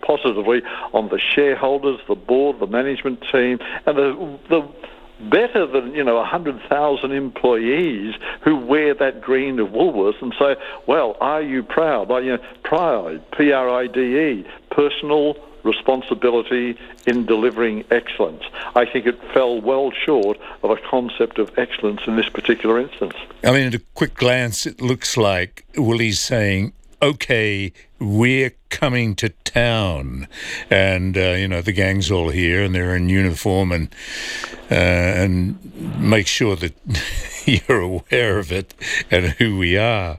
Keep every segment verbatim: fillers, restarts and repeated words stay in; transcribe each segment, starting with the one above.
positively on the shareholders, the board, the management team, and the the better than, you know, one hundred thousand employees who wear that green of Woolworths and say, well, are you proud? Like, you know, pride, P R I D E, personal responsibility in delivering excellence. I think it fell well short of a concept of excellence in this particular instance. I mean, at a quick glance, it looks like Woolies saying, okay, we're coming to town. And, uh, you know, the gang's all here and they're in uniform and uh, and make sure that you're aware of it and who we are.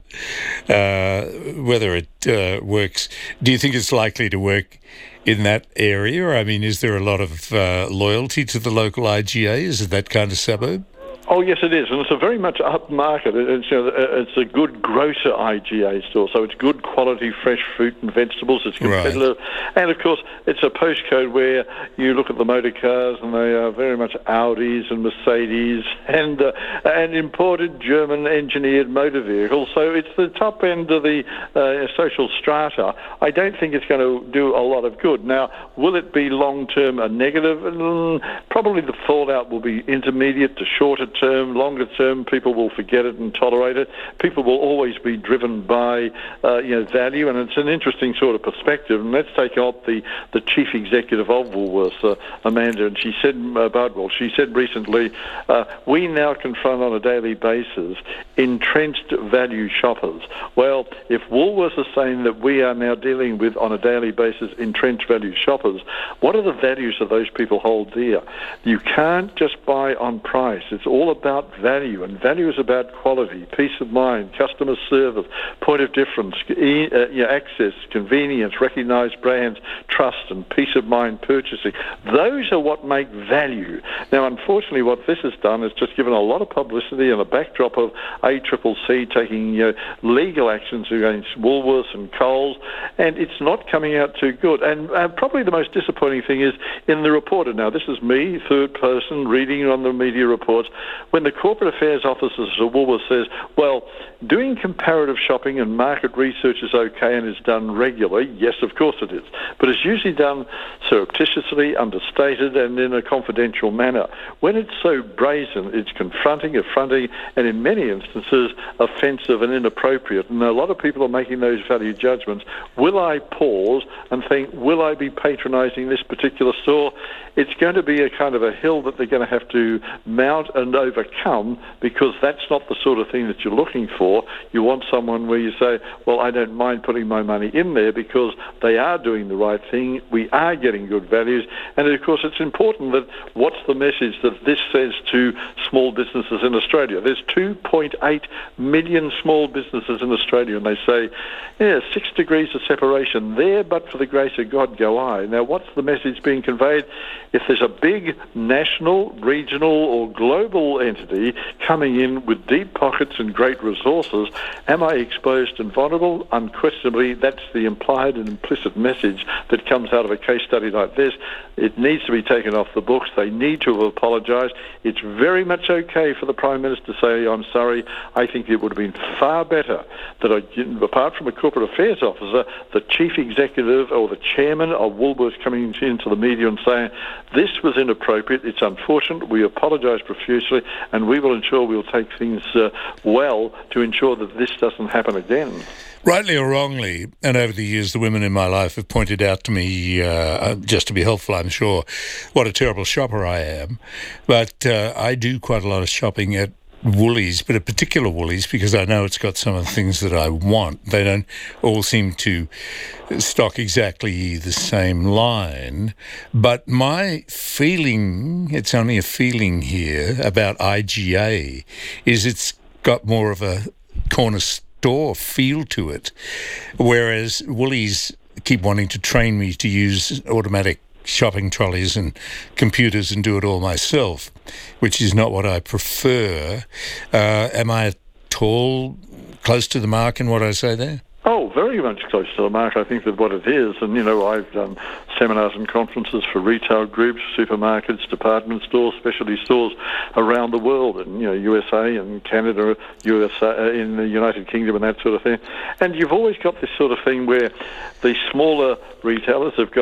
Uh, whether it uh, works, do you think it's likely to work in that area? I mean, is there a lot of uh, loyalty to the local I G A? Is it that kind of suburb? Oh, yes, it is, and it's a very much upmarket. It's, you know, it's a good grocer I G A store, so it's good quality fresh fruit and vegetables. It's competitive, right. And of course, it's a postcode where you look at the motor cars, and they are very much Audis and Mercedes and uh, and imported German engineered motor vehicles. So it's the top end of the uh, social strata. I don't think it's going to do a lot of good. Now, will it be long term a negative? Mm, probably the fallout will be intermediate to shorter term. Longer term, people will forget it and tolerate it. People will always be driven by uh, you know, value, and it's an interesting sort of perspective. And let's take out the, the chief executive of Woolworths, uh, Amanda, and she said, uh, Bardwell, she said recently, uh, we now confront on a daily basis entrenched value shoppers. Well, if Woolworths is saying that we are now dealing with, on a daily basis, entrenched value shoppers, what are the values that those people hold dear? You can't just buy on price. It's all about value, and value is about quality, peace of mind, customer service, point of difference, e- uh, you know, access, convenience, recognised brands, trust and peace of mind purchasing. Those are what make value. Now, unfortunately, what this has done is just given a lot of publicity and a backdrop of A C C C taking, you know, legal actions against Woolworths and Coles, and it's not coming out too good. And uh, probably the most disappointing thing is in the Reporter. Now, this is me, third person, reading on the media reports, when the corporate affairs officers of Woolworths says, well, doing comparative shopping and market research is okay and is done regularly. Yes, of course it is. But it's usually done surreptitiously, understated, and in a confidential manner. When it's so brazen, it's confronting, affronting, and in many instances offensive and inappropriate. And a lot of people are making those value judgments. Will I pause and think, will I be patronising this particular store? It's going to be a kind of a hill that they're going to have to mount and overcome, because that's not the sort of thing that you're looking for. You want someone where you say, well, I don't mind putting my money in there because they are doing the right thing, we are getting good values, and of course it's important that what's the message that this says to small businesses in Australia. There's two point eight million small businesses in Australia, and they say, yeah, six degrees of separation there, but for the grace of God go I. Now, what's the message being conveyed? If there's a big national, regional or global entity coming in with deep pockets and great resources, am I exposed and vulnerable? Unquestionably, that's the implied and implicit message that comes out of a case study like this. It needs to be taken off the books. They need to have apologised. It's very much okay for the Prime Minister to say, I'm sorry. I think it would have been far better that, I, apart from a corporate affairs officer, the chief executive or the chairman of Woolworths coming into the media and saying, this was inappropriate, it's unfortunate, we apologise profusely, and we will ensure we'll take things uh, well to ensure that this doesn't happen again. Rightly or wrongly, and over the years the women in my life have pointed out to me, uh, just to be helpful I'm sure, what a terrible shopper I am. But uh, I do quite a lot of shopping at Woolies, but a particular Woolies, because I know it's got some of the things that I want. They don't all seem to stock exactly the same line. But my feeling, it's only a feeling here, about I G A is it's got more of a corner store feel to it, whereas Woolies keep wanting to train me to use automatic shopping trolleys and computers and do it all myself, which is not what I prefer. Uh, am I at all close to the mark in what I say there? Oh, very much close to the mark, I think, of what it is. And, you know, I've done seminars and conferences for retail groups, supermarkets, department stores, specialty stores around the world, and, you know, U S A and Canada, U S A, in the United Kingdom and that sort of thing. And you've always got this sort of thing where the smaller retailers have got